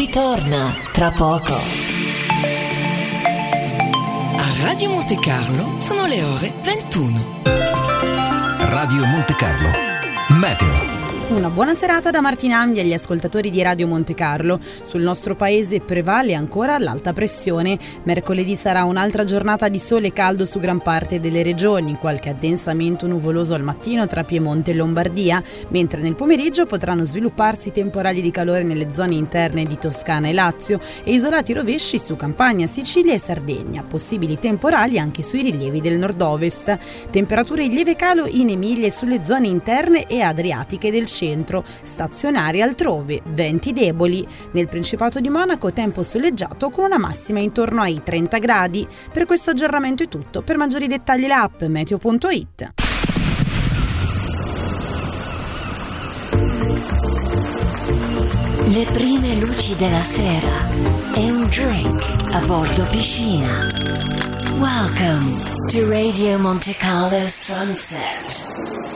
ritorna tra poco. A Radio Monte Carlo sono le ore 21. Radio Monte Carlo Meteo. Una buona serata da Martina Amdi agli ascoltatori di Radio Monte Carlo. Sul nostro paese prevale ancora l'alta pressione. Mercoledì sarà un'altra giornata di sole e caldo su gran parte delle regioni, qualche addensamento nuvoloso al mattino tra Piemonte e Lombardia, mentre nel pomeriggio potranno svilupparsi temporali di calore nelle zone interne di Toscana e Lazio e isolati rovesci su Campania, Sicilia e Sardegna, possibili temporali anche sui rilievi del nord-ovest. Temperature in lieve calo in Emilia e sulle zone interne e adriatiche del centro, stazionari altrove, venti deboli. Nel Principato di Monaco tempo soleggiato con una massima intorno ai 30 gradi. Per questo aggiornamento è tutto. Per maggiori dettagli la app meteo.it. Le prime luci della sera e un drink a bordo piscina. Welcome to Radio Monte Carlo Sunset.